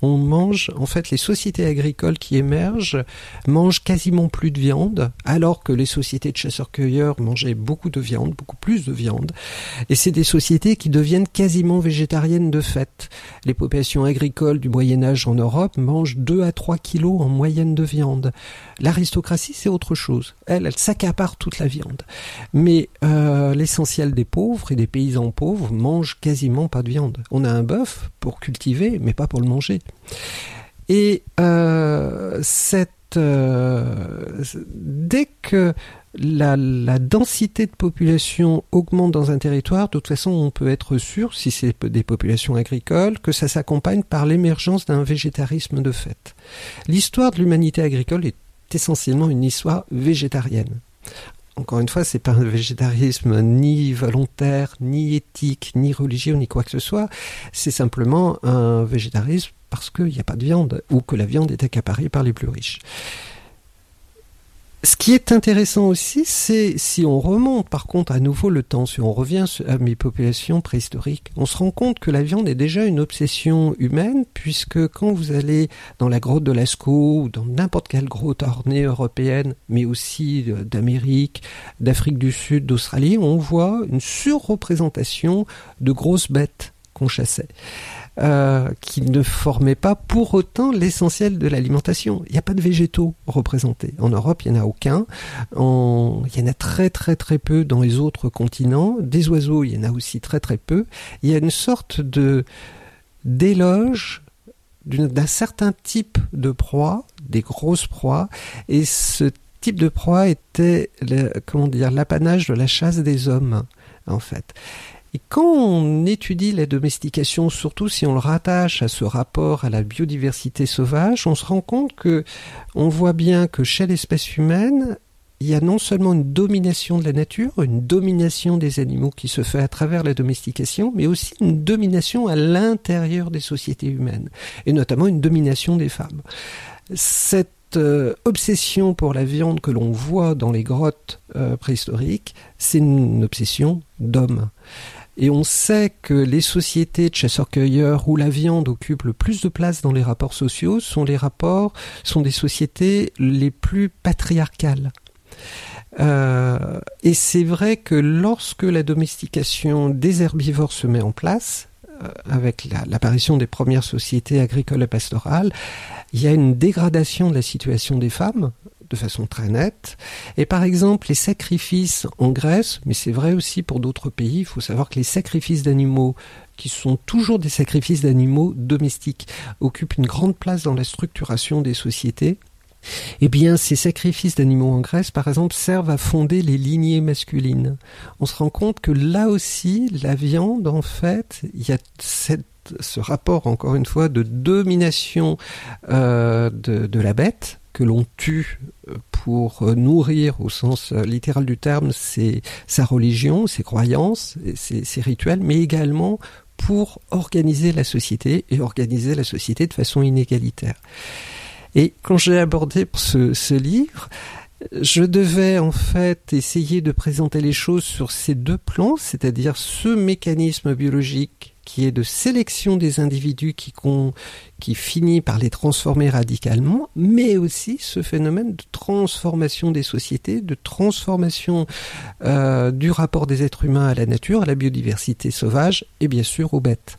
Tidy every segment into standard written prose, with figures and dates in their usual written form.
on mange, en fait, les sociétés agricoles qui émergent mangent quasiment plus de viande, alors que les sociétés de chasseurs-cueilleurs mangeaient beaucoup de viande, beaucoup plus de viande. Et c'est des sociétés qui deviennent quasiment végétariennes de fait. Les populations agricoles du Moyen-Âge en Europe mangent 2 à 3 kilos en moyenne de viande. L'aristocratie, c'est autre chose. Elle s'accapare toute la viande. Mais l'essentiel des pauvres et des paysans pauvres mangent quasiment pas de viande. On a un bœuf pour cultiver, mais pas pour le manger. Et dès que la densité de population augmente dans un territoire, de toute façon, on peut être sûr, si c'est des populations agricoles, que ça s'accompagne par l'émergence d'un végétarisme de fait. L'histoire de l'humanité agricole est essentiellement une histoire végétarienne. Encore une fois, c'est pas un végétarisme ni volontaire, ni éthique, ni religieux, ni quoi que ce soit. C'est simplement un végétarisme parce qu'il n'y a pas de viande, ou que la viande est accaparée par les plus riches. Ce qui est intéressant aussi, c'est si on remonte par contre à nouveau le temps, si on revient à mes populations préhistoriques, on se rend compte que la viande est déjà une obsession humaine, puisque quand vous allez dans la grotte de Lascaux ou dans n'importe quelle grotte ornée européenne, mais aussi d'Amérique, d'Afrique du Sud, d'Australie, on voit une surreprésentation de grosses bêtes qu'on chassait. Qui ne formaient pas pour autant l'essentiel de l'alimentation. Il n'y a pas de végétaux représentés. En Europe, il n'y en a aucun. Il y en a très très très peu dans les autres continents. Des oiseaux, il y en a aussi très très peu. Il y a une sorte d'éloge d'un certain type de proie, des grosses proies, et ce type de proie était l'apanage de la chasse des hommes, en fait. Et quand on étudie la domestication, surtout si on le rattache à ce rapport à la biodiversité sauvage, on se rend compte on voit bien que chez l'espèce humaine, il y a non seulement une domination de la nature, une domination des animaux qui se fait à travers la domestication, mais aussi une domination à l'intérieur des sociétés humaines, et notamment une domination des femmes. Cette obsession pour la viande que l'on voit dans les grottes préhistoriques, c'est une obsession d'hommes. Et on sait que les sociétés de chasseurs-cueilleurs où la viande occupe le plus de place dans les rapports sociaux sont des sociétés les plus patriarcales. Et c'est vrai que lorsque la domestication des herbivores se met en place, avec l'apparition des premières sociétés agricoles et pastorales, il y a une dégradation de la situation des femmes, de façon très nette. Et par exemple, les sacrifices en Grèce, mais c'est vrai aussi pour d'autres pays, il faut savoir que les sacrifices d'animaux, qui sont toujours des sacrifices d'animaux domestiques, occupent une grande place dans la structuration des sociétés. Eh bien, ces sacrifices d'animaux en Grèce, par exemple, servent à fonder les lignées masculines. On se rend compte que là aussi, la viande, en fait, il y a ce rapport, encore une fois, de domination de la bête, que l'on tue pour nourrir, au sens littéral du terme, sa religion, ses croyances, ses rituels, mais également pour organiser la société, et organiser la société de façon inégalitaire. Et quand j'ai abordé ce livre, je devais en fait essayer de présenter les choses sur ces deux plans, c'est-à-dire ce mécanisme biologique qui est de sélection des individus qui finit par les transformer radicalement, mais aussi ce phénomène de transformation des sociétés, de transformation du rapport des êtres humains à la nature, à la biodiversité sauvage et bien sûr aux bêtes.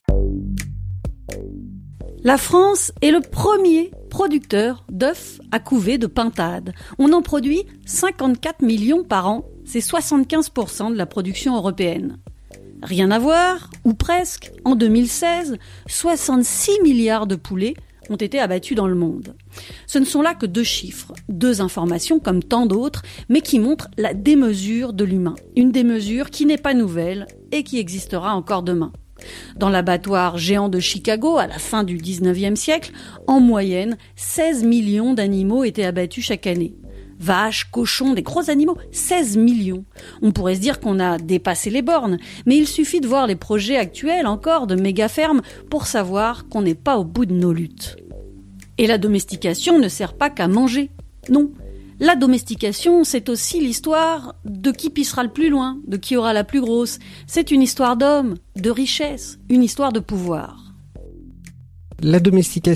La France est le premier producteur d'œufs à couver de pintade. On en produit 54 millions par an, c'est 75% de la production européenne. Rien à voir, ou presque, en 2016, 66 milliards de poulets ont été abattus dans le monde. Ce ne sont là que 2 chiffres, 2 informations comme tant d'autres, mais qui montrent la démesure de l'humain. Une démesure qui n'est pas nouvelle et qui existera encore demain. Dans l'abattoir géant de Chicago, à la fin du 19e siècle, en moyenne, 16 millions d'animaux étaient abattus chaque année. Vaches, cochons, des gros animaux, 16 millions. On pourrait se dire qu'on a dépassé les bornes, mais il suffit de voir les projets actuels encore de méga-fermes pour savoir qu'on n'est pas au bout de nos luttes. Et la domestication ne sert pas qu'à manger. Non. La domestication, c'est aussi l'histoire de qui pissera le plus loin, de qui aura la plus grosse. C'est une histoire d'hommes, de richesse, une histoire de pouvoir. La domestication